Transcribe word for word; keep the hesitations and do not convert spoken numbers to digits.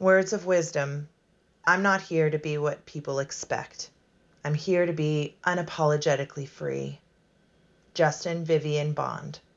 Words of wisdom. I'm not here to be what people expect. I'm here to be unapologetically free. Justin Vivian Bond.